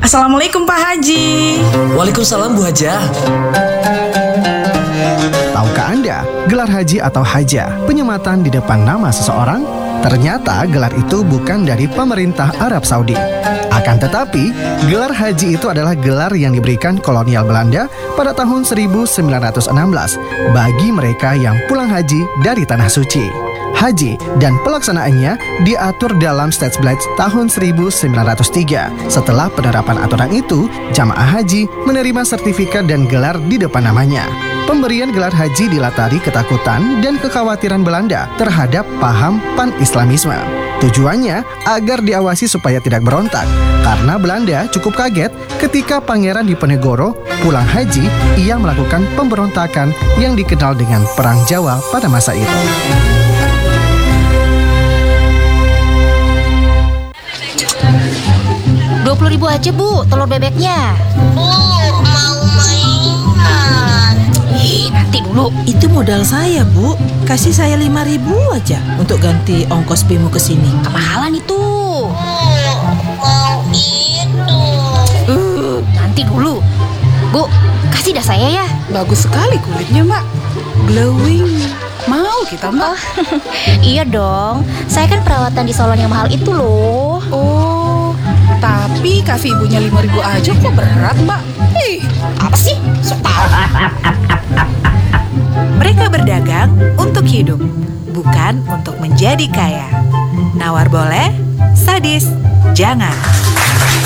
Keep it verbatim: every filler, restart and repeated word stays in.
Assalamualaikum Pak Haji. Waalaikumsalam Bu Hajah. Tahukah Anda, gelar haji atau hajah, penyematan di depan nama seseorang? Ternyata gelar itu bukan dari pemerintah Arab Saudi. Akan tetapi, gelar haji itu adalah gelar yang diberikan kolonial Belanda pada tahun seribu sembilan ratus enam belas bagi mereka yang pulang haji dari Tanah Suci. Haji dan pelaksanaannya diatur dalam Staatsblad tahun seribu sembilan ratus tiga. Setelah penerapan aturan itu, jamaah haji menerima sertifikat dan gelar di depan namanya. Pemberian gelar haji dilatari ketakutan dan kekhawatiran Belanda terhadap paham pan-Islamisme. Tujuannya agar diawasi supaya tidak berontak, karena Belanda cukup kaget ketika Pangeran Diponegoro pulang haji, ia melakukan pemberontakan yang dikenal dengan Perang Jawa pada masa itu. dua puluh ribu aja Bu, telur bebeknya. Bu, mau mainan. Ih, nanti dulu. Itu modal saya, Bu. Kasih saya lima ribu aja untuk ganti ongkos Bimo ke sini. Kemahalan itu. Bu, mau itu. Uh, nanti dulu. Bu, kasih dah saya ya. Bagus sekali kulitnya Mbak, glowing. Mau kita Mbak? Oh, iya dong. Saya kan perawatan di salon yang mahal itu loh. Oh, tapi kasih ibunya lima ribu aja kok berat Mbak. Ih, Apa sih? Sok tahu. Mereka berdagang untuk hidup, bukan untuk menjadi kaya. Nawar boleh, sadis jangan.